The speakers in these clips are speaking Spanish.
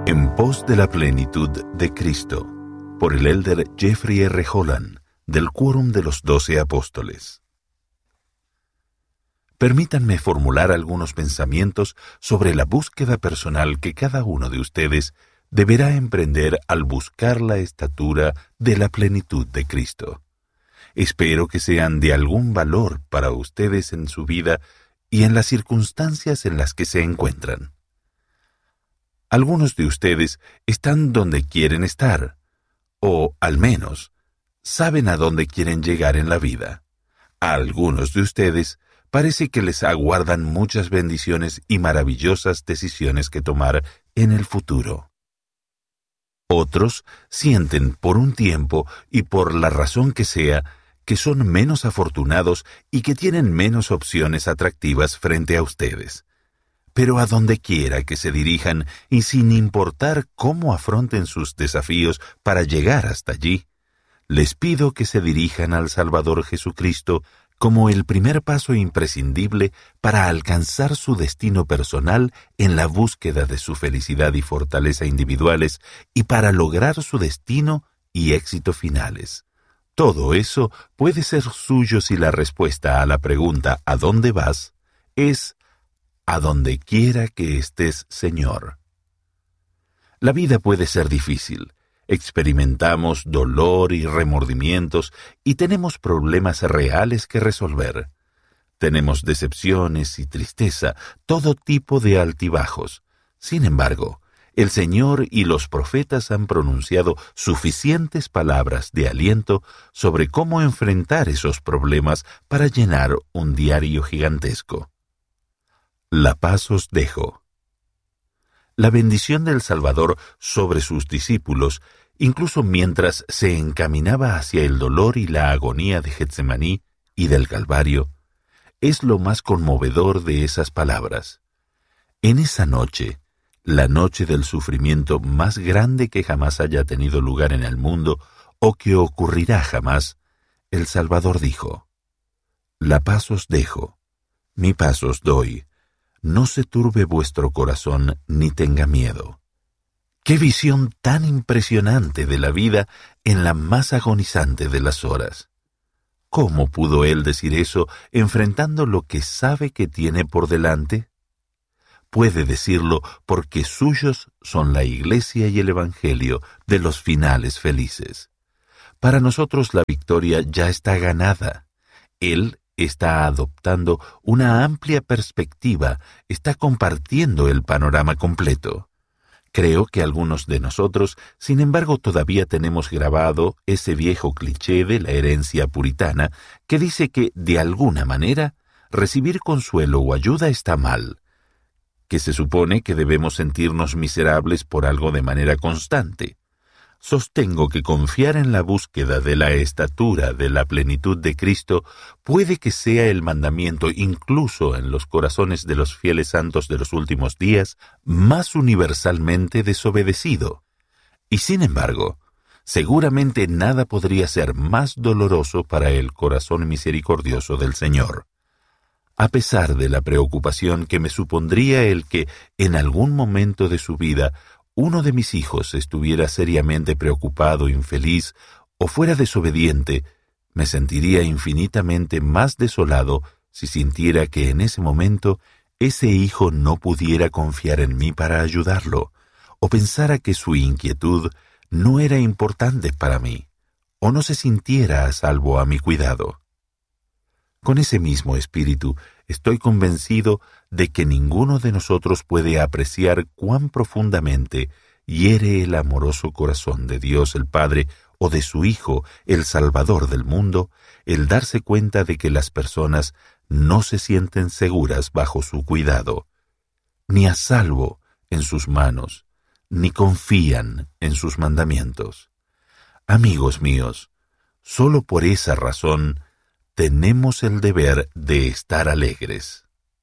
En pos de la plenitud de Cristo, por el elder Jeffrey R. Holland, del Quórum de los 12 Apóstoles. Permítanme formular algunos pensamientos sobre la búsqueda personal que cada uno de ustedes deberá emprender al buscar la estatura de la plenitud de Cristo. Espero que sean de algún valor para ustedes en su vida y en las circunstancias en las que se encuentran. Algunos de ustedes están donde quieren estar, o al menos saben a dónde quieren llegar en la vida. A algunos de ustedes parece que les aguardan muchas bendiciones y maravillosas decisiones que tomar en el futuro. Otros sienten por un tiempo y por la razón que sea que son menos afortunados y que tienen menos opciones atractivas frente a ustedes. Pero a donde quiera que se dirijan y sin importar cómo afronten sus desafíos para llegar hasta allí, les pido que se dirijan al Salvador Jesucristo como el primer paso imprescindible para alcanzar su destino personal en la búsqueda de su felicidad y fortaleza individuales y para lograr su destino y éxito finales. Todo eso puede ser suyo si la respuesta a la pregunta ¿a dónde vas? Es «a donde quiera que estés, Señor». La vida puede ser difícil. Experimentamos dolor y remordimientos y tenemos problemas reales que resolver. Tenemos decepciones y tristeza, todo tipo de altibajos. Sin embargo, el Señor y los profetas han pronunciado suficientes palabras de aliento sobre cómo enfrentar esos problemas para llenar un diario gigantesco. La paz os dejo. La bendición del Salvador sobre sus discípulos, incluso mientras se encaminaba hacia el dolor y la agonía de Getsemaní y del Calvario, es lo más conmovedor de esas palabras. En esa noche, la noche del sufrimiento más grande que jamás haya tenido lugar en el mundo o que ocurrirá jamás, el Salvador dijo: «La paz os dejo, mi paz os doy. No se turbe vuestro corazón ni tenga miedo». ¡Qué visión tan impresionante de la vida en la más agonizante de las horas! ¿Cómo pudo él decir eso enfrentando lo que sabe que tiene por delante? Puede decirlo porque suyos son la Iglesia y el Evangelio de los finales felices. Para nosotros la victoria ya está ganada. Él está adoptando una amplia perspectiva, está compartiendo el panorama completo. Creo que algunos de nosotros, sin embargo, todavía tenemos grabado ese viejo cliché de la herencia puritana que dice que, de alguna manera, recibir consuelo o ayuda está mal, que se supone que debemos sentirnos miserables por algo de manera constante. Sostengo que confiar en la búsqueda de la estatura de la plenitud de Cristo puede que sea el mandamiento, incluso en los corazones de los fieles santos de los últimos días, más universalmente desobedecido. Y sin embargo, seguramente nada podría ser más doloroso para el corazón misericordioso del Señor. A pesar de la preocupación que me supondría el que, en algún momento de su vida, uno de mis hijos estuviera seriamente preocupado, infeliz o fuera desobediente, me sentiría infinitamente más desolado si sintiera que en ese momento ese hijo no pudiera confiar en mí para ayudarlo, o pensara que su inquietud no era importante para mí, o no se sintiera a salvo a mi cuidado. Con ese mismo espíritu, estoy convencido de que ninguno de nosotros puede apreciar cuán profundamente hiere el amoroso corazón de Dios el Padre o de su Hijo, el Salvador del mundo, el darse cuenta de que las personas no se sienten seguras bajo su cuidado, ni a salvo en sus manos, ni confían en sus mandamientos. Amigos míos, solo por esa razón tenemos el deber de estar alegres.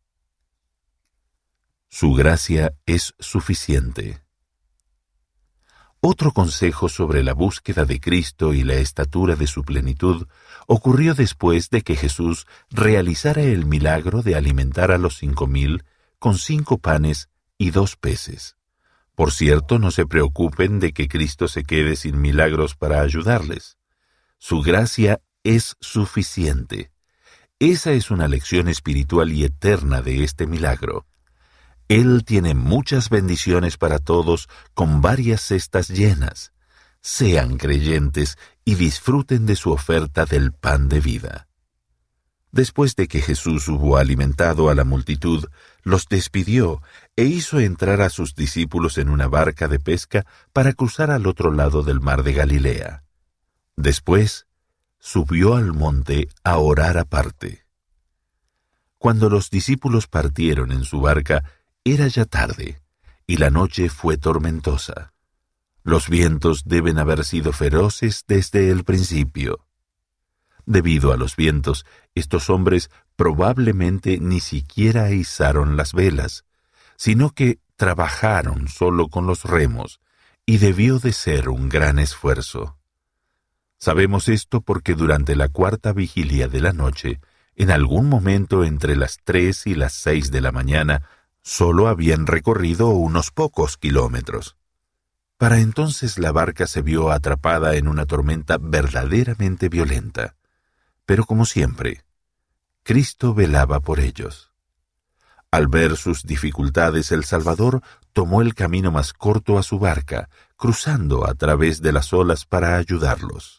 Su gracia es suficiente. Otro consejo sobre la búsqueda de Cristo y la estatura de su plenitud ocurrió después de que Jesús realizara el milagro de alimentar a los 5,000 con 5 panes y 2 peces. Por cierto, no se preocupen de que Cristo se quede sin milagros para ayudarles. Su gracia es suficiente. Esa es una lección espiritual y eterna de este milagro. Él tiene muchas bendiciones para todos con varias cestas llenas. Sean creyentes y disfruten de su oferta del pan de vida. Después de que Jesús hubo alimentado a la multitud, los despidió e hizo entrar a sus discípulos en una barca de pesca para cruzar al otro lado del mar de Galilea. Después, subió al monte a orar aparte. Cuando los discípulos partieron en su barca, era ya tarde, y la noche fue tormentosa. Los vientos deben haber sido feroces desde el principio. Debido a los vientos, estos hombres probablemente ni siquiera izaron las velas, sino que trabajaron solo con los remos, y debió de ser un gran esfuerzo. Sabemos esto porque durante la cuarta vigilia de la noche, en algún momento entre las 3 y las 6 de la mañana, solo habían recorrido unos pocos kilómetros. Para entonces la barca se vio atrapada en una tormenta verdaderamente violenta. Pero como siempre, Cristo velaba por ellos. Al ver sus dificultades, el Salvador tomó el camino más corto a su barca, cruzando a través de las olas para ayudarlos.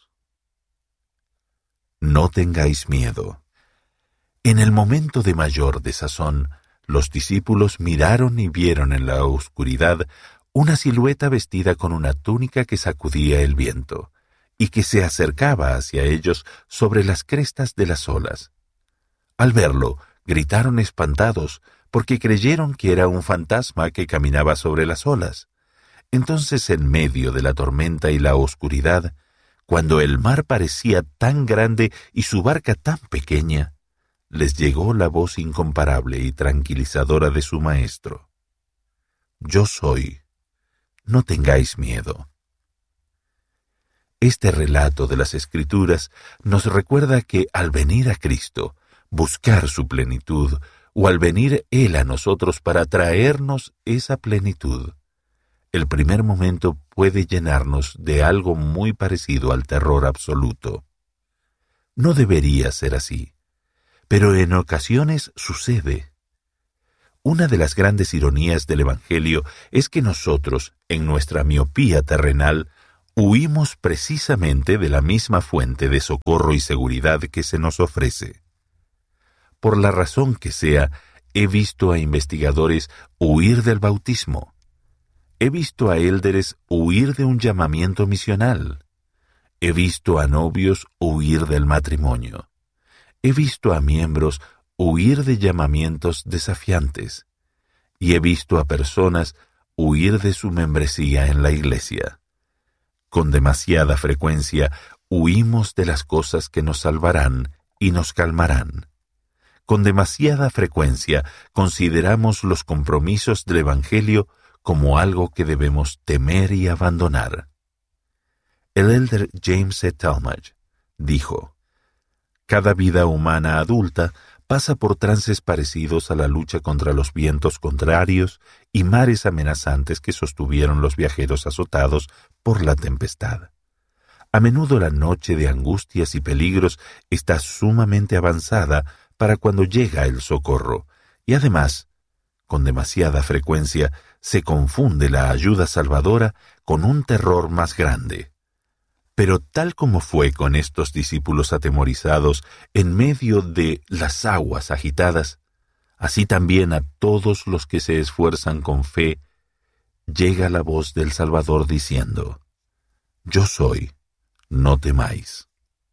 No tengáis miedo. En el momento de mayor desazón, los discípulos miraron y vieron en la oscuridad una silueta vestida con una túnica que sacudía el viento, y que se acercaba hacia ellos sobre las crestas de las olas. Al verlo, gritaron espantados, porque creyeron que era un fantasma que caminaba sobre las olas. Entonces, en medio de la tormenta y la oscuridad, cuando el mar parecía tan grande y su barca tan pequeña, les llegó la voz incomparable y tranquilizadora de su Maestro. Yo soy. No tengáis miedo. Este relato de las Escrituras nos recuerda que al venir a Cristo, buscar su plenitud, o al venir Él a nosotros para traernos esa plenitud, el primer momento puede llenarnos de algo muy parecido al terror absoluto. No debería ser así, pero en ocasiones sucede. Una de las grandes ironías del Evangelio es que nosotros, en nuestra miopía terrenal, huimos precisamente de la misma fuente de socorro y seguridad que se nos ofrece. Por la razón que sea, he visto a investigadores huir del bautismo. He visto a élderes huir de un llamamiento misional. He visto a novios huir del matrimonio. He visto a miembros huir de llamamientos desafiantes. Y he visto a personas huir de su membresía en la iglesia. Con demasiada frecuencia huimos de las cosas que nos salvarán y nos calmarán. Con demasiada frecuencia consideramos los compromisos del Evangelio como algo que debemos temer y abandonar. El elder James C. Talmage dijo: cada vida humana adulta pasa por trances parecidos a la lucha contra los vientos contrarios y mares amenazantes que sostuvieron los viajeros azotados por la tempestad. A menudo la noche de angustias y peligros está sumamente avanzada para cuando llega el socorro, y además, con demasiada frecuencia, se confunde la ayuda salvadora con un terror más grande. Pero tal como fue con estos discípulos atemorizados en medio de las aguas agitadas, así también a todos los que se esfuerzan con fe, llega la voz del Salvador diciendo: Yo soy, no temáis.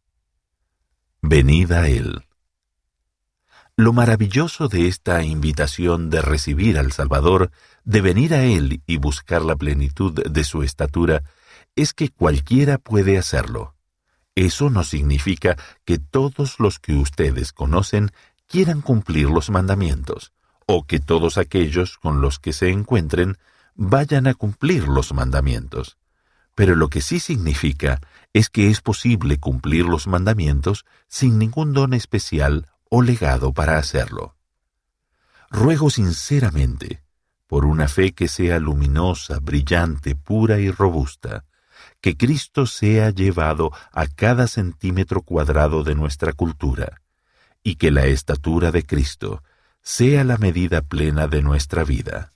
Venid a Él. Lo maravilloso de esta invitación de recibir al Salvador, de venir a Él y buscar la plenitud de su estatura, es que cualquiera puede hacerlo. Eso no significa que todos los que ustedes conocen quieran cumplir los mandamientos, o que todos aquellos con los que se encuentren vayan a cumplir los mandamientos. Pero lo que sí significa es que es posible cumplir los mandamientos sin ningún don especial o legado para hacerlo. Ruego sinceramente, por una fe que sea luminosa, brillante, pura y robusta, que Cristo sea llevado a cada centímetro cuadrado de nuestra cultura, y que la estatura de Cristo sea la medida plena de nuestra vida.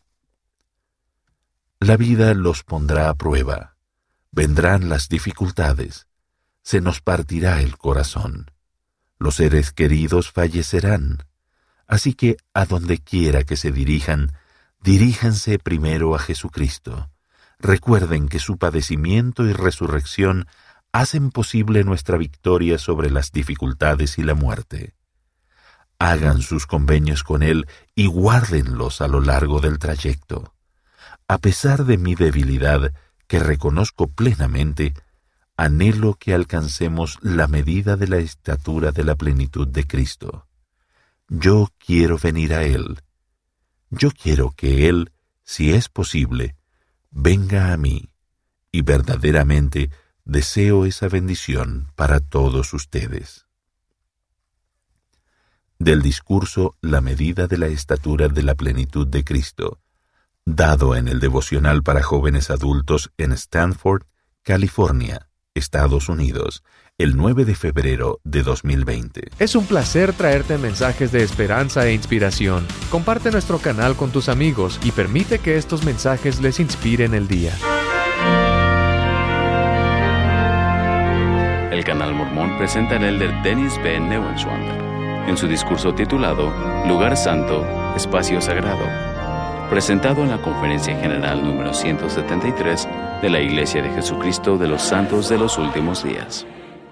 La vida los pondrá a prueba, vendrán las dificultades, se nos partirá el corazón, los seres queridos fallecerán, así que a donde quiera que se dirijan, diríjanse primero a Jesucristo. Recuerden que su padecimiento y resurrección hacen posible nuestra victoria sobre las dificultades y la muerte. Hagan sus convenios con Él y guárdenlos a lo largo del trayecto. A pesar de mi debilidad, que reconozco plenamente, anhelo que alcancemos la medida de la estatura de la plenitud de Cristo. Yo quiero venir a Él. Yo quiero que Él, si es posible, venga a mí, y verdaderamente deseo esa bendición para todos ustedes. Del discurso La medida de la estatura de la plenitud de Cristo, dado en el devocional para jóvenes adultos en Stanford, California, Estados Unidos, el 9 de febrero de 2020. Es un placer traerte mensajes de esperanza e inspiración. Comparte nuestro canal con tus amigos y permite que estos mensajes les inspiren el día. El Canal Mormón presenta al elder Dennis B. Neuenschwander en su discurso titulado Lugar Santo, Espacio Sagrado, presentado en la Conferencia General número 173 de la Iglesia de Jesucristo de los Santos de los Últimos Días.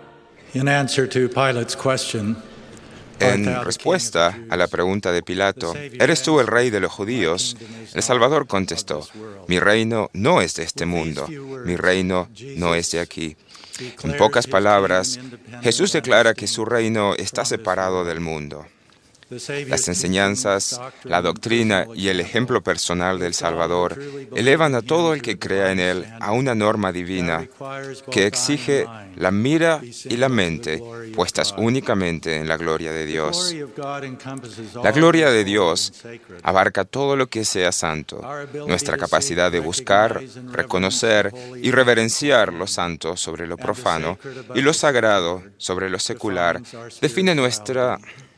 En respuesta a la pregunta de Pilato, ¿eres tú el rey de los judíos?, el Salvador contestó, mi reino no es de este mundo, mi reino no es de aquí. En pocas palabras, Jesús declara que su reino está separado del mundo. Las enseñanzas, la doctrina y el ejemplo personal del Salvador elevan a todo el que crea en Él a una norma divina que exige la mira y la mente puestas únicamente en la gloria de Dios. La gloria de Dios abarca todo lo que sea santo. Nuestra capacidad de buscar, reconocer y reverenciar lo santo sobre lo profano y lo sagrado sobre lo secular define nuestra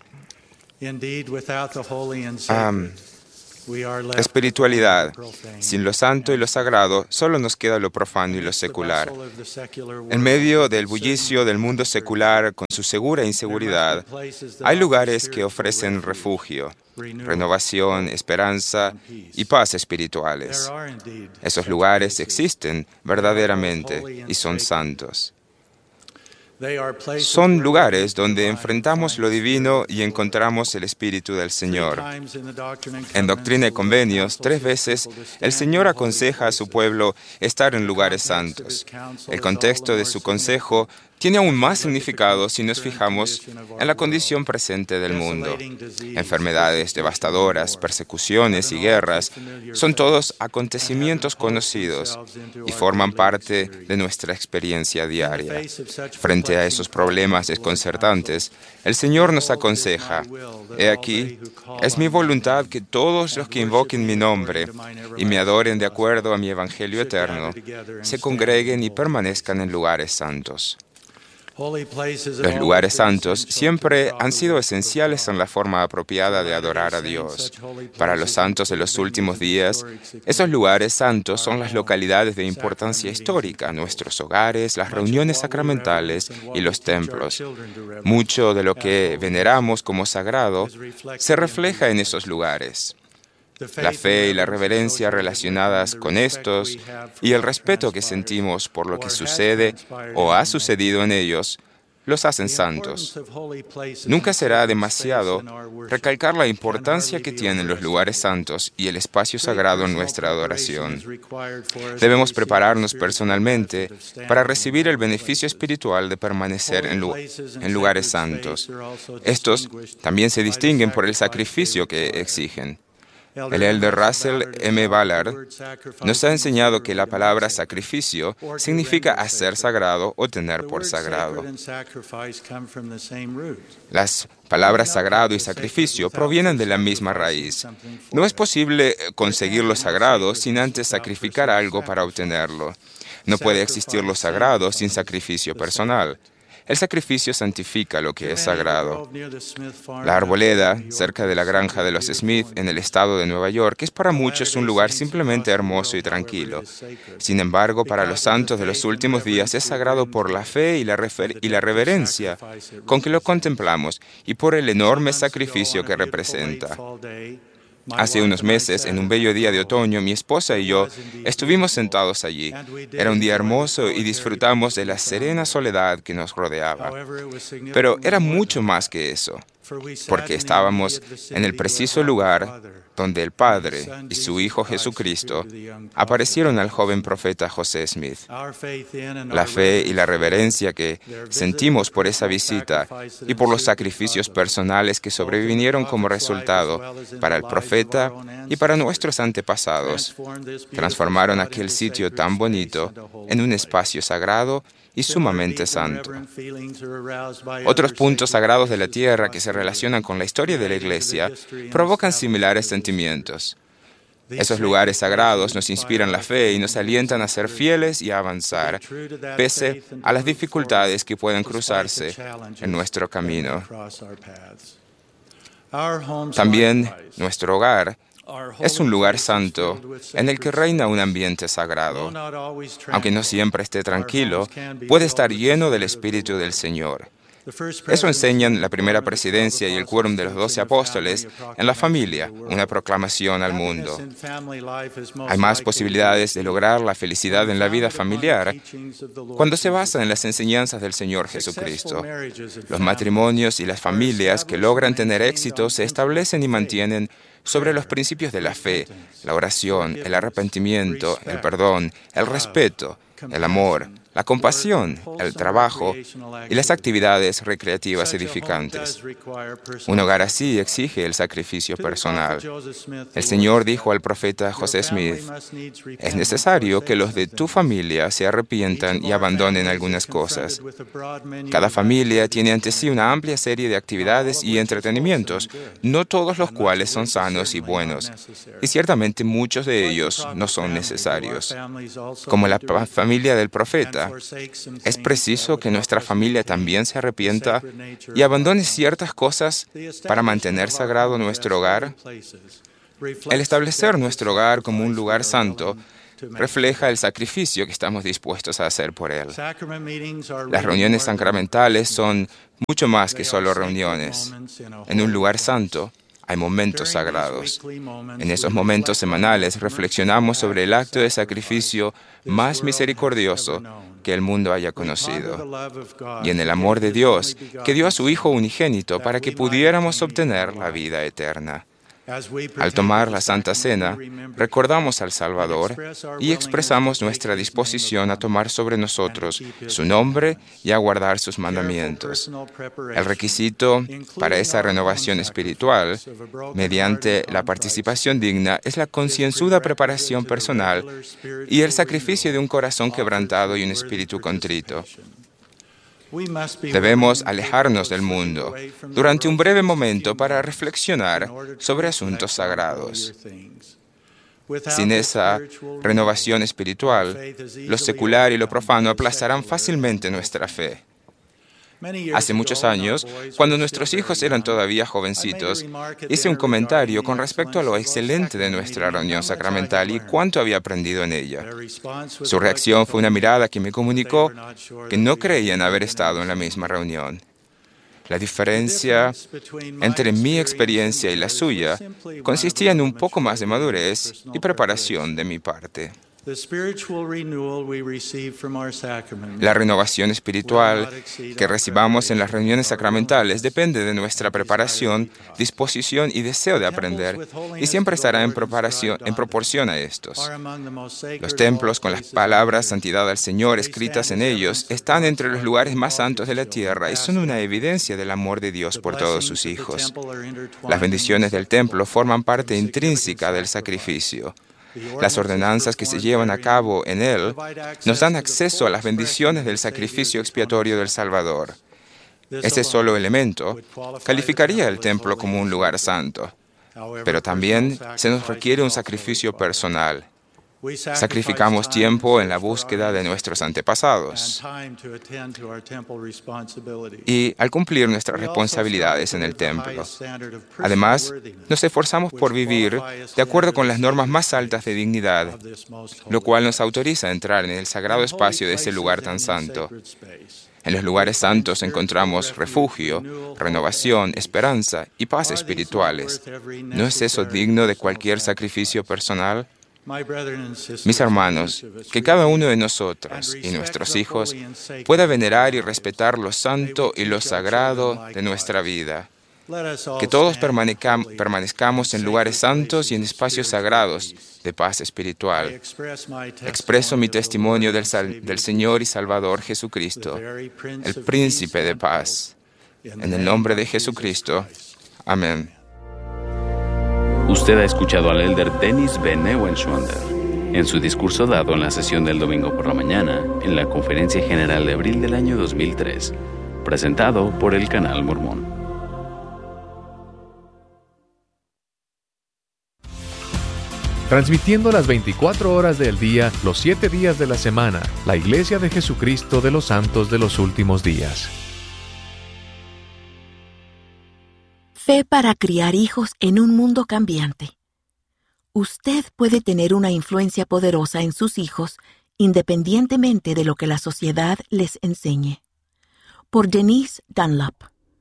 espiritualidad. Sin lo santo y lo sagrado, solo nos queda lo profano y lo secular. En medio del bullicio del mundo secular, con su segura inseguridad, hay lugares que ofrecen refugio, renovación, esperanza y paz espirituales. Esos lugares existen verdaderamente y son santos. Son lugares donde enfrentamos lo divino y encontramos el Espíritu del Señor. En Doctrina y Convenios, 3 veces, el Señor aconseja a su pueblo estar en lugares santos. El contexto de su consejo tiene aún más significado si nos fijamos en la condición presente del mundo. Enfermedades devastadoras, persecuciones y guerras son todos acontecimientos conocidos y forman parte de nuestra experiencia diaria. Frente a esos problemas desconcertantes, el Señor nos aconseja, «He aquí, es mi voluntad que todos los que invoquen mi nombre y me adoren de acuerdo a mi evangelio eterno, se congreguen y permanezcan en lugares santos». Los lugares santos siempre han sido esenciales en la forma apropiada de adorar a Dios. Para los santos de los últimos días, esos lugares santos son las localidades de importancia histórica, nuestros hogares, las reuniones sacramentales y los templos. Mucho de lo que veneramos como sagrado se refleja en esos lugares. La fe y la reverencia relacionadas con estos y el respeto que sentimos por lo que sucede o ha sucedido en ellos los hacen santos. Nunca será demasiado recalcar la importancia que tienen los lugares santos y el espacio sagrado en nuestra adoración. Debemos prepararnos personalmente para recibir el beneficio espiritual de permanecer en lugares santos. Estos también se distinguen por el sacrificio que exigen. El elder Russell M. Ballard nos ha enseñado que la palabra sacrificio significa hacer sagrado o tener por sagrado. Las palabras sagrado y sacrificio provienen de la misma raíz. No es posible conseguir lo sagrado sin antes sacrificar algo para obtenerlo. No puede existir lo sagrado sin sacrificio personal. El sacrificio santifica lo que es sagrado. La arboleda, cerca de la granja de los Smith, en el estado de Nueva York, es para muchos un lugar simplemente hermoso y tranquilo. Sin embargo, para los santos de los últimos días es sagrado por la fe y la reverencia con que lo contemplamos y por el enorme sacrificio que representa. Hace unos meses, en un bello día de otoño, mi esposa y yo estuvimos sentados allí. Era un día hermoso y disfrutamos de la serena soledad que nos rodeaba. Pero era mucho más que eso, porque estábamos en el preciso lugar donde el Padre y su Hijo Jesucristo aparecieron al joven profeta José Smith. La fe y la reverencia que sentimos por esa visita y por los sacrificios personales que sobrevinieron como resultado para el profeta y para nuestros antepasados, transformaron aquel sitio tan bonito en un espacio sagrado y sumamente santo. Otros puntos sagrados de la tierra que se relacionan con la historia de la Iglesia provocan similares sentimientos. Esos lugares sagrados nos inspiran la fe y nos alientan a ser fieles y a avanzar, pese a las dificultades que pueden cruzarse en nuestro camino. También nuestro hogar es un lugar santo en el que reina un ambiente sagrado. Aunque no siempre esté tranquilo, puede estar lleno del Espíritu del Señor. Eso enseñan la primera presidencia y el quórum de los 12 apóstoles en la familia, una proclamación al mundo. Hay más posibilidades de lograr la felicidad en la vida familiar cuando se basa en las enseñanzas del Señor Jesucristo. Los matrimonios y las familias que logran tener éxito se establecen y mantienen sobre los principios de la fe, la oración, el arrepentimiento, el perdón, el respeto, el amor, la compasión, el trabajo y las actividades recreativas edificantes. Un hogar así exige el sacrificio personal. El Señor dijo al profeta José Smith: es necesario que los de tu familia se arrepientan y abandonen algunas cosas. Cada familia tiene ante sí una amplia serie de actividades y entretenimientos, no todos los cuales son sanos y buenos, y ciertamente muchos de ellos no son necesarios. Como la familia del profeta, es preciso que nuestra familia también se arrepienta y abandone ciertas cosas para mantener sagrado nuestro hogar. El establecer nuestro hogar como un lugar santo refleja el sacrificio que estamos dispuestos a hacer por él. Las reuniones sacramentales son mucho más que solo reuniones. En un lugar santo hay momentos sagrados. En esos momentos semanales reflexionamos sobre el acto de sacrificio más misericordioso que el mundo haya conocido, y en el amor de Dios, que dio a su Hijo unigénito para que pudiéramos obtener la vida eterna. Al tomar la Santa Cena, recordamos al Salvador y expresamos nuestra disposición a tomar sobre nosotros su nombre y a guardar sus mandamientos. El requisito para esa renovación espiritual, mediante la participación digna, es la concienzuda preparación personal y el sacrificio de un corazón quebrantado y un espíritu contrito. Debemos alejarnos del mundo durante un breve momento para reflexionar sobre asuntos sagrados. Sin esa renovación espiritual, lo secular y lo profano aplazarán fácilmente nuestra fe. Hace muchos años, cuando nuestros hijos eran todavía jovencitos, hice un comentario con respecto a lo excelente de nuestra reunión sacramental y cuánto había aprendido en ella. Su reacción fue una mirada que me comunicó que no creían haber estado en la misma reunión. La diferencia entre mi experiencia y la suya consistía en un poco más de madurez y preparación de mi parte. La renovación espiritual que recibamos en las reuniones sacramentales depende de nuestra preparación, disposición y deseo de aprender, y siempre estará en proporción a estos. Los templos con las palabras santidad al Señor escritas en ellos están entre los lugares más santos de la tierra y son una evidencia del amor de Dios por todos sus hijos. Las bendiciones del templo forman parte intrínseca del sacrificio. Las ordenanzas que se llevan a cabo en él nos dan acceso a las bendiciones del sacrificio expiatorio del Salvador. Ese solo elemento calificaría el templo como un lugar santo, pero también se nos requiere un sacrificio personal. Sacrificamos tiempo en la búsqueda de nuestros antepasados y al cumplir nuestras responsabilidades en el templo. Además, nos esforzamos por vivir de acuerdo con las normas más altas de dignidad, lo cual nos autoriza a entrar en el sagrado espacio de ese lugar tan santo. En los lugares santos encontramos refugio, renovación, esperanza y paz espirituales. ¿No es eso digno de cualquier sacrificio personal? Mis hermanos, que cada uno de nosotros y nuestros hijos pueda venerar y respetar lo santo y lo sagrado de nuestra vida. Que todos permanezcamos en lugares santos y en espacios sagrados de paz espiritual. Expreso mi testimonio del Señor y Salvador Jesucristo, el Príncipe de paz. En el nombre de Jesucristo. Amén. Usted ha escuchado al elder Dennis B. Neuenschwander en su discurso dado en la sesión del domingo por la mañana en la Conferencia General de abril del año 2003, presentado por el Canal Mormón. Transmitiendo las 24 horas del día, los 7 días de la semana, la Iglesia de Jesucristo de los Santos de los Últimos Días. Fe para criar hijos en un mundo cambiante. Usted puede tener una influencia poderosa en sus hijos independientemente de lo que la sociedad les enseñe. Por Denise Dunlap.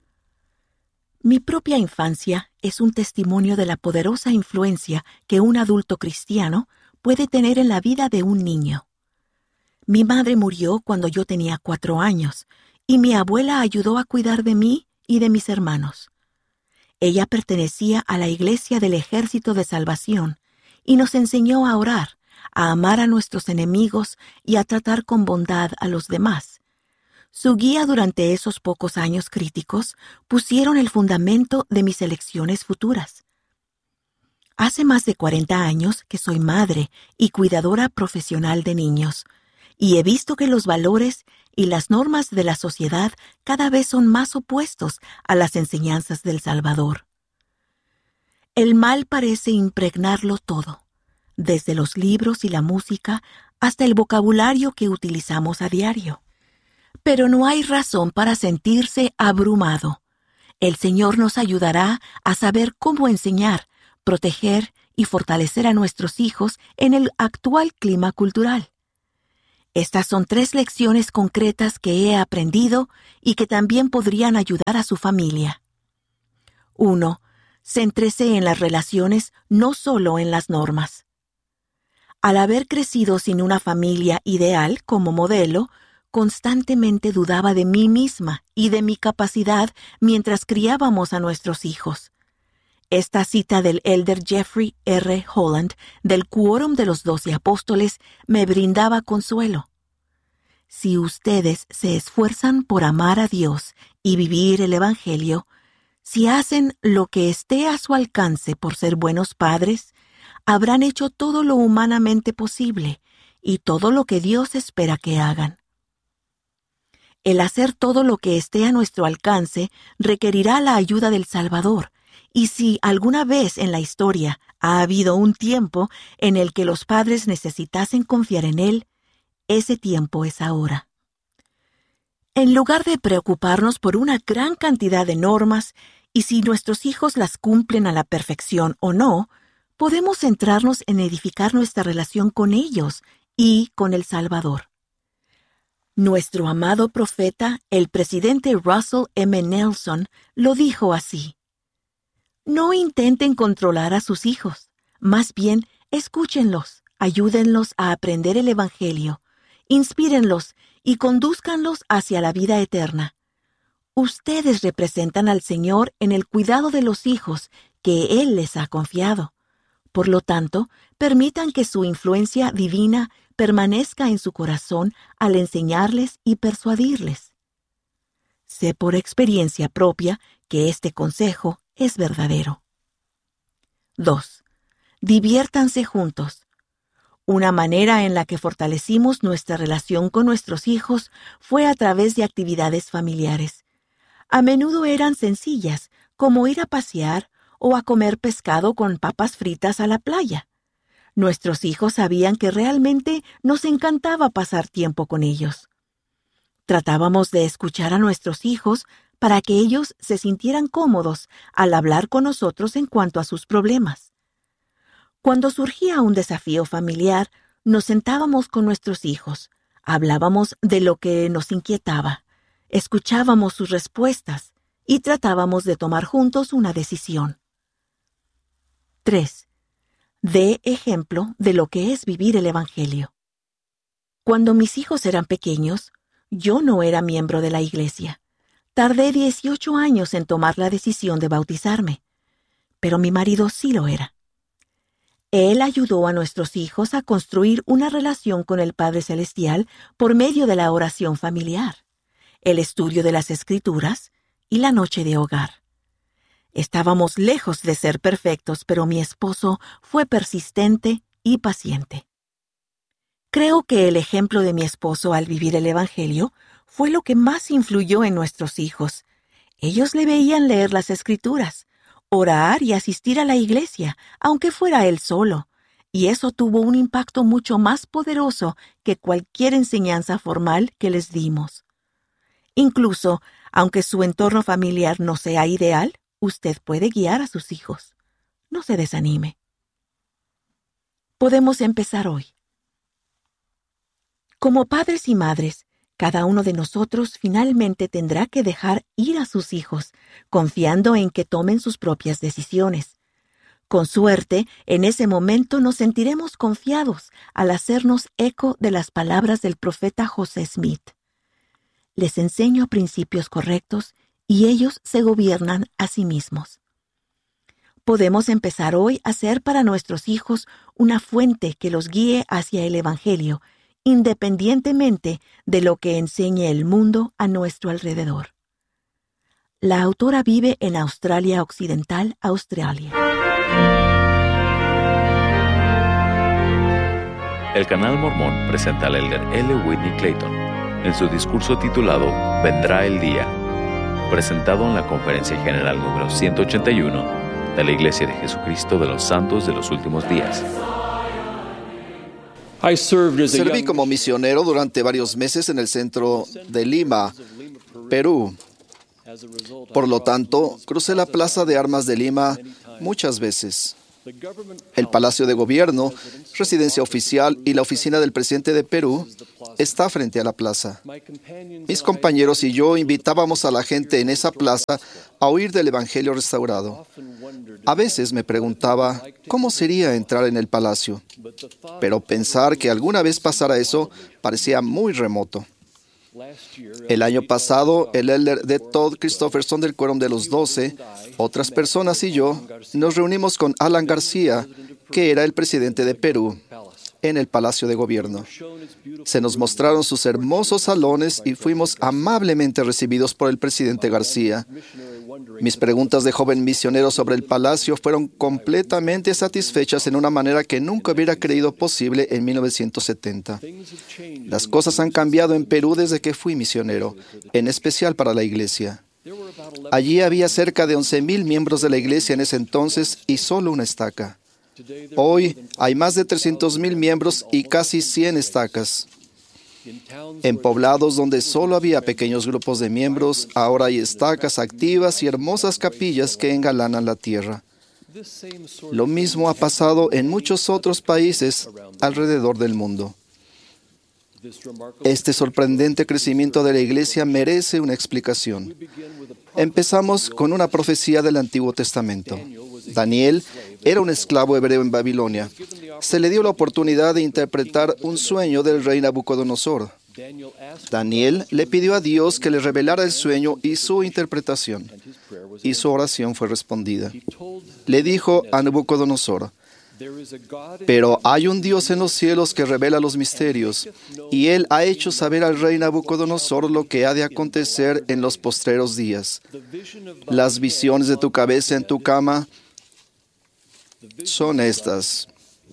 Mi propia infancia es un testimonio de la poderosa influencia que un adulto cristiano puede tener en la vida de un niño. Mi madre murió cuando yo tenía 4 años y mi abuela ayudó a cuidar de mí y de mis hermanos. Ella pertenecía a la Iglesia del Ejército de Salvación y nos enseñó a orar, a amar a nuestros enemigos y a tratar con bondad a los demás. Su guía durante esos pocos años críticos pusieron el fundamento de mis elecciones futuras. Hace más de 40 años que soy madre y cuidadora profesional de niños, y he visto que los valores y las normas de la sociedad cada vez son más opuestos a las enseñanzas del Salvador. El mal parece impregnarlo todo, desde los libros y la música hasta el vocabulario que utilizamos a diario. Pero no hay razón para sentirse abrumado. El Señor nos ayudará a saber cómo enseñar, proteger y fortalecer a nuestros hijos en el actual clima cultural. Estas son 3 lecciones concretas que he aprendido y que también podrían ayudar a su familia. 1. Céntrese en las relaciones, no solo en las normas. Al haber crecido sin una familia ideal como modelo, constantemente dudaba de mí misma y de mi capacidad mientras criábamos a nuestros hijos. Esta cita del elder Jeffrey R. Holland del Quórum de los 12 Apóstoles me brindaba consuelo. Si ustedes se esfuerzan por amar a Dios y vivir el Evangelio, si hacen lo que esté a su alcance por ser buenos padres, habrán hecho todo lo humanamente posible y todo lo que Dios espera que hagan. El hacer todo lo que esté a nuestro alcance requerirá la ayuda del Salvador, y si alguna vez en la historia ha habido un tiempo en el que los padres necesitasen confiar en Él, ese tiempo es ahora. En lugar de preocuparnos por una gran cantidad de normas y si nuestros hijos las cumplen a la perfección o no, podemos centrarnos en edificar nuestra relación con ellos y con el Salvador. Nuestro amado profeta, el presidente Russell M. Nelson, lo dijo así: no intenten controlar a sus hijos, más bien escúchenlos, Ayúdenlos a aprender el Evangelio, inspírenlos y condúzcanlos hacia la vida eterna. Ustedes representan al Señor en el cuidado de los hijos que Él les ha confiado. Por lo tanto, permitan que su influencia divina permanezca en su corazón al enseñarles y persuadirles. Sé por experiencia propia que este consejo es verdadero. 2. Diviértanse juntos. Una manera en la que fortalecimos nuestra relación con nuestros hijos fue a través de actividades familiares. A menudo eran sencillas, como ir a pasear o a comer pescado con papas fritas a la playa. Nuestros hijos sabían que realmente nos encantaba pasar tiempo con ellos. Tratábamos de escuchar a nuestros hijos para que ellos se sintieran cómodos al hablar con nosotros en cuanto a sus problemas. Cuando surgía un desafío familiar, nos sentábamos con nuestros hijos, hablábamos de lo que nos inquietaba, escuchábamos sus respuestas y tratábamos de tomar juntos una decisión. 3. Dé ejemplo de lo que es vivir el Evangelio. Cuando mis hijos eran pequeños, yo no era miembro de la iglesia. Tardé 18 años en tomar la decisión de bautizarme, pero mi marido sí lo era. Él ayudó a nuestros hijos a construir una relación con el Padre Celestial por medio de la oración familiar, el estudio de las Escrituras y la noche de hogar. Estábamos lejos de ser perfectos, pero mi esposo fue persistente y paciente. Creo que el ejemplo de mi esposo al vivir el Evangelio fue lo que más influyó en nuestros hijos. Ellos le veían leer las Escrituras, orar y asistir a la iglesia, aunque fuera él solo, y eso tuvo un impacto mucho más poderoso que cualquier enseñanza formal que les dimos. Incluso, aunque su entorno familiar no sea ideal, usted puede guiar a sus hijos. No se desanime. Podemos empezar hoy. Como padres y madres, cada uno de nosotros finalmente tendrá que dejar ir a sus hijos, confiando en que tomen sus propias decisiones. Con suerte, en ese momento nos sentiremos confiados al hacernos eco de las palabras del profeta José Smith. Les enseño principios correctos y ellos se gobiernan a sí mismos. Podemos empezar hoy a ser para nuestros hijos una fuente que los guíe hacia el Evangelio, independientemente de lo que enseñe el mundo a nuestro alrededor. La autora vive en Australia Occidental, Australia. El Canal Mormón presenta al elder L. Whitney Clayton en su discurso titulado Vendrá el Día, presentado en la Conferencia General número 181 de la Iglesia de Jesucristo de los Santos de los Últimos Días. Serví como misionero durante varios meses en el centro de Lima, Perú. Por lo tanto, crucé la Plaza de Armas de Lima muchas veces. El Palacio de Gobierno, residencia oficial y la oficina del presidente de Perú está frente a la plaza. Mis compañeros y yo invitábamos a la gente en esa plaza a oír del Evangelio restaurado. A veces me preguntaba cómo sería entrar en el palacio, pero pensar que alguna vez pasara eso parecía muy remoto. El año pasado, el elder D. Todd Christopherson del Quórum de los 12, otras personas y yo nos reunimos con Alan García, que era el presidente de Perú, en el Palacio de Gobierno. Se nos mostraron sus hermosos salones y fuimos amablemente recibidos por el presidente García. Mis preguntas de joven misionero sobre el palacio fueron completamente satisfechas en una manera que nunca hubiera creído posible en 1970. Las cosas han cambiado en Perú desde que fui misionero, en especial para la iglesia. Allí había cerca de 11,000 miembros de la iglesia en ese entonces y solo una estaca. Hoy hay más de 300,000 miembros y casi 100 estacas. En poblados donde solo había pequeños grupos de miembros, ahora hay estacas activas y hermosas capillas que engalanan la tierra. Lo mismo ha pasado en muchos otros países alrededor del mundo. Este sorprendente crecimiento de la Iglesia merece una explicación. Empezamos con una profecía del Antiguo Testamento. Daniel era un esclavo hebreo en Babilonia. Se le dio la oportunidad de interpretar un sueño del rey Nabucodonosor. Daniel le pidió a Dios que le revelara el sueño y su interpretación, y su oración fue respondida. Le dijo a Nabucodonosor: pero hay un Dios en los cielos que revela los misterios, y Él ha hecho saber al rey Nabucodonosor lo que ha de acontecer en los postreros días. Las visiones de tu cabeza en tu cama son estas.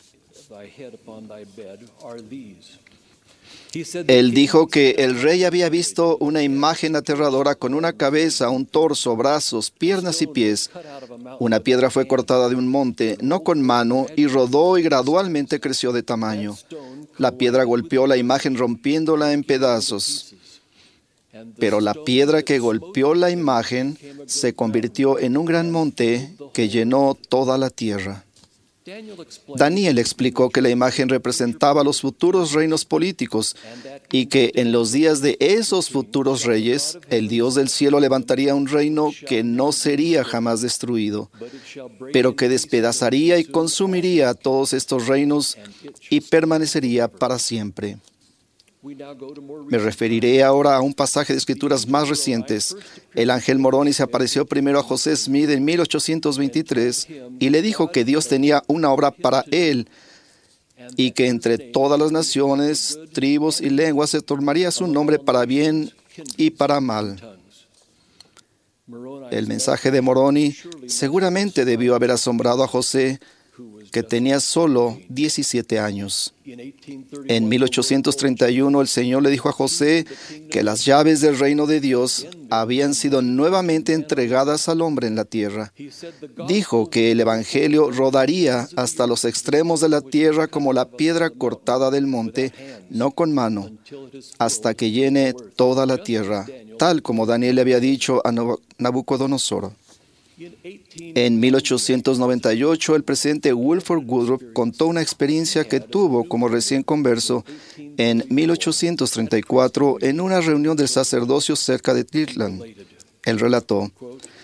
Él dijo que el rey había visto una imagen aterradora con una cabeza, un torso, brazos, piernas y pies. Una piedra fue cortada de un monte, no con mano, y rodó y gradualmente creció de tamaño. La piedra golpeó la imagen rompiéndola en pedazos. Pero la piedra que golpeó la imagen se convirtió en un gran monte que llenó toda la tierra. Daniel explicó que la imagen representaba los futuros reinos políticos y que en los días de esos futuros reyes, el Dios del cielo levantaría un reino que no sería jamás destruido, pero que despedazaría y consumiría a todos estos reinos y permanecería para siempre. Me referiré ahora a un pasaje de escrituras más recientes. El ángel Moroni se apareció primero a José Smith en 1823 y le dijo que Dios tenía una obra para él y que entre todas las naciones, tribus y lenguas se tornaría su nombre para bien y para mal. El mensaje de Moroni seguramente debió haber asombrado a José, que tenía solo 17 años. En 1831 el Señor le dijo a José que las llaves del reino de Dios habían sido nuevamente entregadas al hombre en la tierra. Dijo que el Evangelio rodaría hasta los extremos de la tierra como la piedra cortada del monte, no con mano, hasta que llene toda la tierra, tal como Daniel le había dicho a Nabucodonosor. En 1898, el presidente Wilford Woodruff contó una experiencia que tuvo como recién converso en 1834 en una reunión del sacerdocio cerca de Kirtland. Él relató: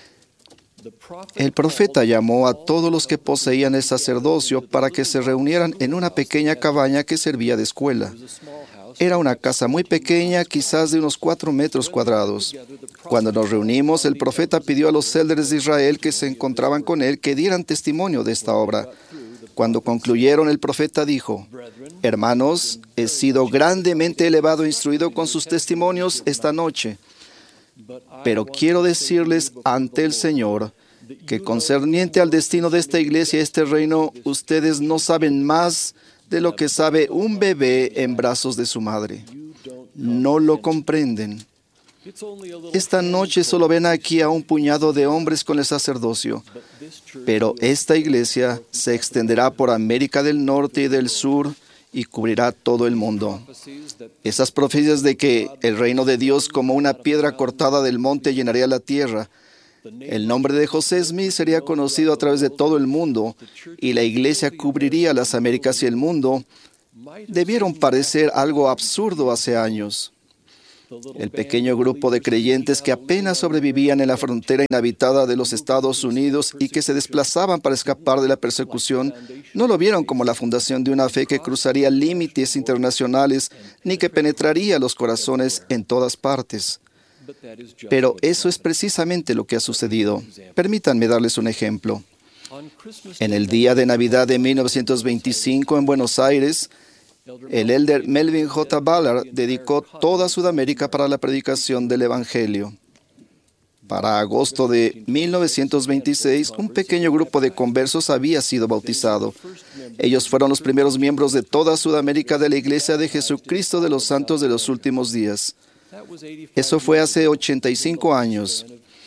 el profeta llamó a todos los que poseían el sacerdocio para que se reunieran en una pequeña cabaña que servía de escuela. Era una casa muy pequeña, quizás de unos 4 metros cuadrados. Cuando nos reunimos, el profeta pidió a los élderes de Israel que se encontraban con él que dieran testimonio de esta obra. Cuando concluyeron, el profeta dijo: hermanos, he sido grandemente elevado e instruido con sus testimonios esta noche, pero quiero decirles ante el Señor que concerniente al destino de esta iglesia y este reino, ustedes no saben más de lo que sabe un bebé en brazos de su madre. No lo comprenden. Esta noche solo ven aquí a un puñado de hombres con el sacerdocio, pero esta iglesia se extenderá por América del Norte y del Sur y cubrirá todo el mundo. Esas profecías de que el reino de Dios como una piedra cortada del monte llenaría la tierra, el nombre de José Smith sería conocido a través de todo el mundo y la iglesia cubriría las Américas y el mundo, debieron parecer algo absurdo hace años. El pequeño grupo de creyentes que apenas sobrevivían en la frontera inhabitada de los Estados Unidos y que se desplazaban para escapar de la persecución, no lo vieron como la fundación de una fe que cruzaría límites internacionales ni que penetraría los corazones en todas partes. Pero eso es precisamente lo que ha sucedido. Permítanme darles un ejemplo. En el día de Navidad de 1925 en Buenos Aires, el elder Melvin J. Ballard dedicó toda Sudamérica para la predicación del Evangelio. Para agosto de 1926, un pequeño grupo de conversos había sido bautizado. Ellos fueron los primeros miembros de toda Sudamérica de la Iglesia de Jesucristo de los Santos de los Últimos Días. Eso fue hace 85 años.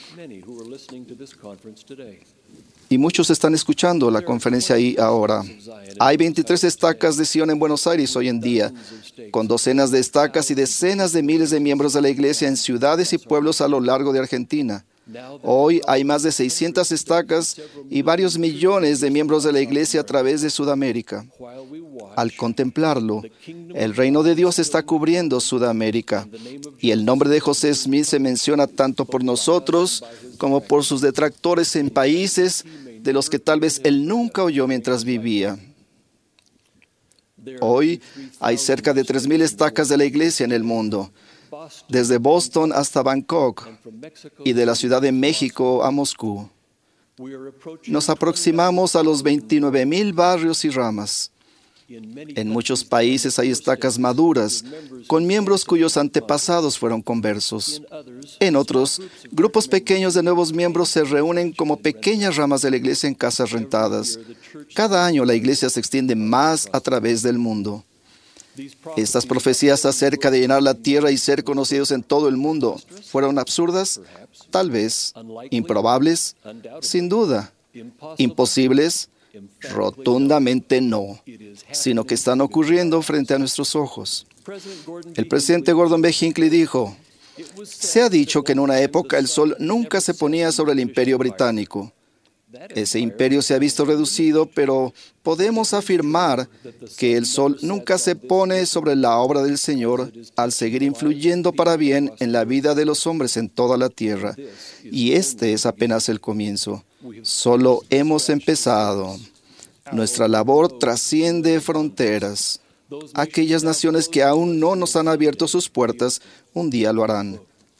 Y muchos están escuchando la conferencia ahí ahora. Hay 23 estacas de Sion en Buenos Aires hoy en día, con docenas de estacas y decenas de miles de miembros de la iglesia en ciudades y pueblos a lo largo de Argentina. Hoy hay más de 600 estacas y varios millones de miembros de la iglesia a través de Sudamérica. Al contemplarlo, el reino de Dios está cubriendo Sudamérica, y el nombre de José Smith se menciona tanto por nosotros como por sus detractores en países de los que tal vez él nunca oyó mientras vivía. Hoy hay cerca de 3,000 estacas de la iglesia en el mundo, desde Boston hasta Bangkok y de la Ciudad de México a Moscú. Nos aproximamos a los 29,000 barrios y ramas. En muchos países hay estacas maduras, con miembros cuyos antepasados fueron conversos. En otros, grupos pequeños de nuevos miembros se reúnen como pequeñas ramas de la iglesia en casas rentadas. Cada año la iglesia se extiende más a través del mundo. Estas profecías acerca de llenar la tierra y ser conocidos en todo el mundo, ¿fueron absurdas? Tal vez. ¿Improbables? Sin duda. ¿Imposibles? Rotundamente no, sino que están ocurriendo frente a nuestros ojos. El presidente Gordon B. Hinckley dijo: se ha dicho que en una época el sol nunca se ponía sobre el imperio británico. Ese imperio se ha visto reducido, pero podemos afirmar que el sol nunca se pone sobre la obra del Señor al seguir influyendo para bien en la vida de los hombres en toda la tierra. Y este es apenas el comienzo. Solo hemos empezado. Nuestra labor trasciende fronteras. Aquellas naciones que aún no nos han abierto sus puertas, un día lo harán.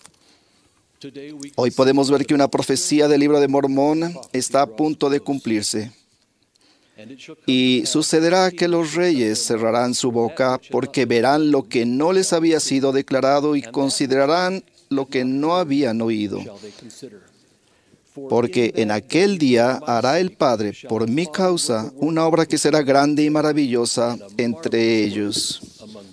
Hoy podemos ver que una profecía del Libro de Mormón está a punto de cumplirse. Y sucederá que los reyes cerrarán su boca porque verán lo que no les había sido declarado y considerarán lo que no habían oído. Porque en aquel día hará el Padre, por mi causa, una obra que será grande y maravillosa entre ellos.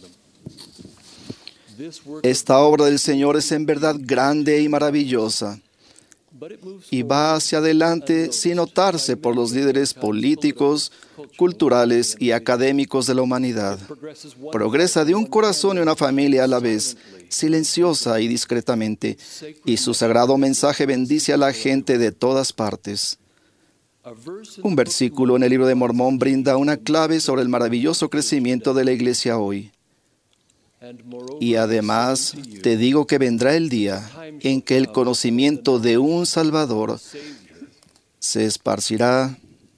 Esta obra del Señor es en verdad grande y maravillosa, y va hacia adelante sin notarse por los líderes políticos, culturales y académicos de la humanidad. Progresa de un corazón y una familia a la vez, silenciosa y discretamente, y su sagrado mensaje bendice a la gente de todas partes. Un versículo en el Libro de Mormón brinda una clave sobre el maravilloso crecimiento de la iglesia hoy. Y además, te digo que vendrá el día en que el conocimiento de un Salvador se esparcirá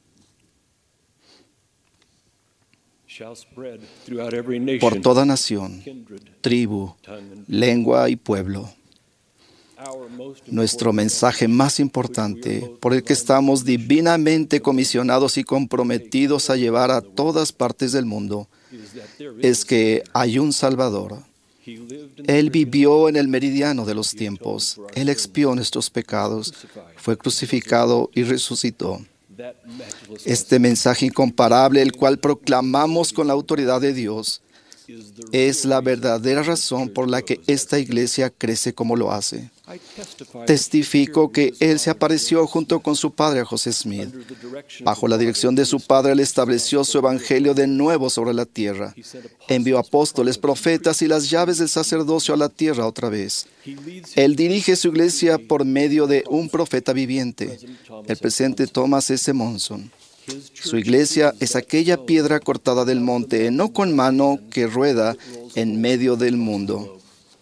por toda nación, tribu, lengua y pueblo. Nuestro mensaje más importante, por el que estamos divinamente comisionados y comprometidos a llevar a todas partes del mundo, es que hay un Salvador. Él vivió en el meridiano de los tiempos. Él expió nuestros pecados, fue crucificado y resucitó. Este mensaje incomparable, el cual proclamamos con la autoridad de Dios, es la verdadera razón por la que esta iglesia crece como lo hace. Testifico que Él se apareció junto con su padre a José Smith. Bajo la dirección de su padre, Él estableció su evangelio de nuevo sobre la tierra. Envió apóstoles, profetas y las llaves del sacerdocio a la tierra otra vez. Él dirige su iglesia por medio de un profeta viviente, el presidente Thomas S. Monson. Su iglesia es aquella piedra cortada del monte, no con mano, que rueda en medio del mundo.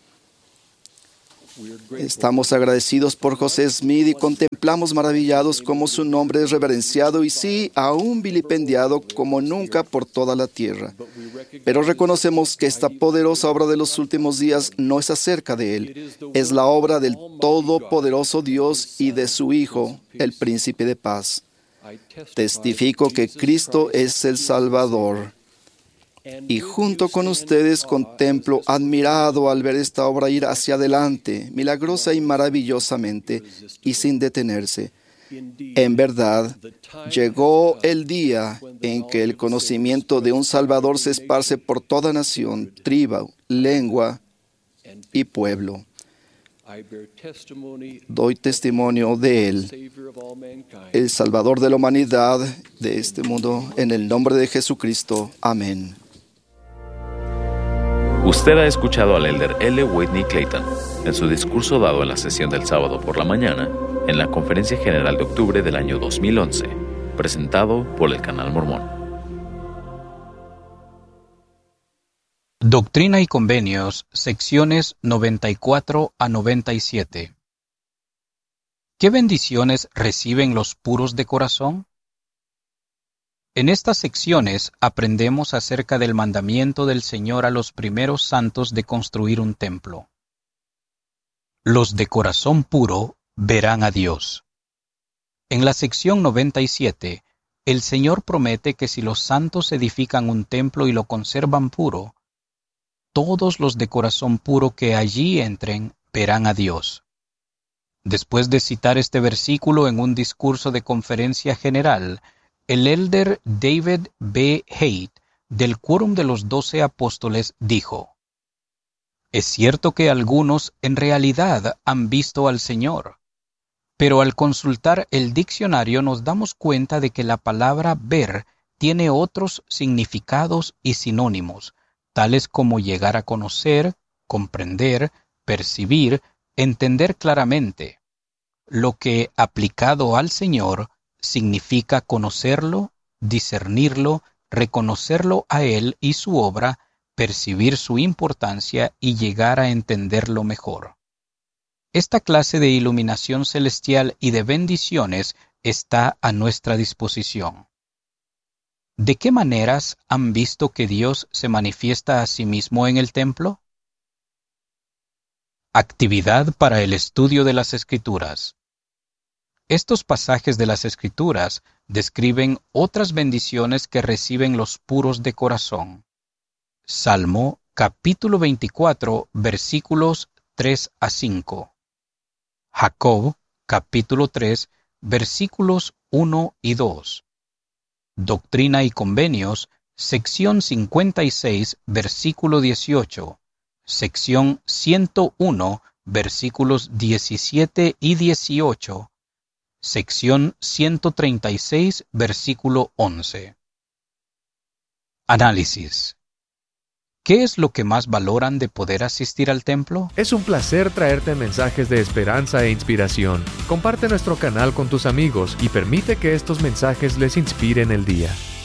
Estamos agradecidos por José Smith y contemplamos maravillados cómo su nombre es reverenciado y sí, aún vilipendiado como nunca por toda la tierra. Pero reconocemos que esta poderosa obra de los últimos días no es acerca de Él. Es la obra del todopoderoso Dios y de su Hijo, el Príncipe de Paz. Testifico que Cristo es el Salvador. Y junto con ustedes contemplo admirado al ver esta obra ir hacia adelante, milagrosa y maravillosamente, y sin detenerse. En verdad, llegó el día en que el conocimiento de un Salvador se esparce por toda nación, tribu, lengua y pueblo. Doy testimonio de Él, el Salvador de la humanidad, de este mundo, en el nombre de Jesucristo. Amén. Usted ha escuchado al elder L. Whitney Clayton en su discurso dado en la sesión del sábado por la mañana en la Conferencia General de Octubre del año 2011, presentado por el Canal Mormón. Doctrina y Convenios, secciones 94 a 97. ¿Qué bendiciones reciben los puros de corazón? En estas secciones aprendemos acerca del mandamiento del Señor a los primeros santos de construir un templo. Los de corazón puro verán a Dios. En la sección 97, el Señor promete que si los santos edifican un templo y lo conservan puro, todos los de corazón puro que allí entren verán a Dios. Después de citar este versículo en un discurso de conferencia general, el elder David B. Haight, del Quórum de los 12 Apóstoles, dijo: «Es cierto que algunos en realidad han visto al Señor, pero al consultar el diccionario nos damos cuenta de que la palabra ver tiene otros significados y sinónimos, tales como llegar a conocer, comprender, percibir, entender claramente, lo que, aplicado al Señor, significa conocerlo, discernirlo, reconocerlo a Él y su obra, percibir su importancia y llegar a entenderlo mejor. Esta clase de iluminación celestial y de bendiciones está a nuestra disposición. ¿De qué maneras han visto que Dios se manifiesta a sí mismo en el templo? Actividad para el estudio de las Escrituras. Estos pasajes de las Escrituras describen otras bendiciones que reciben los puros de corazón. Salmo, capítulo 24, versículos 3 a 5. Jacob, capítulo 3, versículos 1 y 2. Doctrina y Convenios, sección 56, versículo 18. Sección 101, versículos 17 y 18. Sección 136, versículo 11. Análisis. ¿Qué es lo que más valoran de poder asistir al templo? Es un placer traerte mensajes de esperanza e inspiración. Comparte nuestro canal con tus amigos y permite que estos mensajes les inspiren el día.